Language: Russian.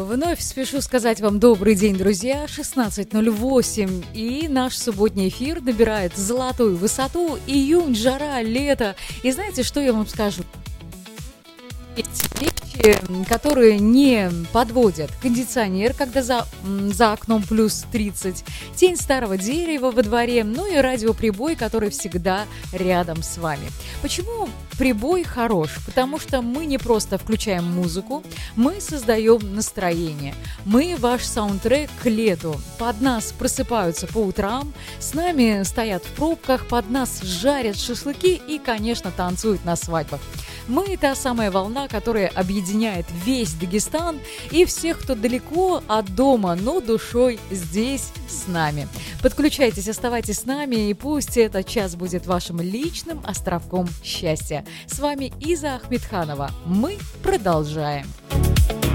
Вновь спешу сказать вам добрый день, друзья. 16:08, и наш субботний эфир набирает золотую высоту. Июнь, жара, лето. И знаете, что я вам скажу? Есть вещи, которые не подводят. Кондиционер, когда за окном плюс 30, тень старого дерева во дворе, ну и радиоприбой, который всегда рядом с вами. Почему прибой хорош? Потому что мы не просто включаем музыку, мы создаем настроение. Мы ваш саундтрек к лету. Под нас просыпаются по утрам, с нами стоят в пробках, под нас жарят шашлыки и, конечно, танцуют на свадьбах. Мы та самая волна, которая объединяет весь Дагестан и всех, кто далеко от дома, но душой здесь с нами. Подключайтесь, оставайтесь с нами, и пусть этот час будет вашим личным островком счастья. С вами Иза Ахмедханова. Мы продолжаем.